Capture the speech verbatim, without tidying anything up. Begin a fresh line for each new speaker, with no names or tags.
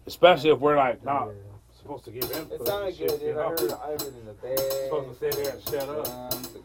especially if we're like not supposed to give input.
It sounded
and shit,
good, dude.
you
I
know?
heard, I heard it in the bed.
Supposed to sit there and shut up.
Um,